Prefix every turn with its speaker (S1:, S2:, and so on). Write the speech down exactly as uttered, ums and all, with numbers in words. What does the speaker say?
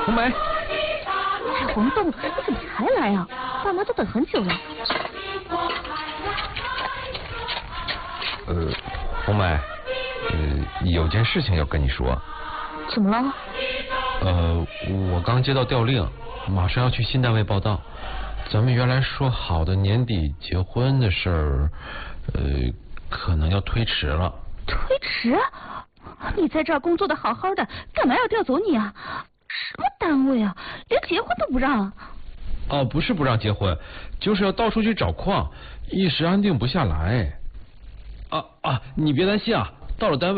S1: 红梅，
S2: 彩虹豆，你怎么才来啊？爸妈都等很久了。
S1: 呃，红梅，呃，有件事情要跟你说。
S2: 怎么了？
S1: 呃，我刚接到调令，马上要去新单位报道。咱们原来说好的年底结婚的事儿，呃，可能要推迟了。
S2: 推迟？你在这儿工作的好好的，干嘛要调走你啊？什么单位啊，连结婚都不让？
S1: 哦，不是不让结婚，就是要到处去找矿，一时安定不下来。啊啊，你别担心啊，到了单位。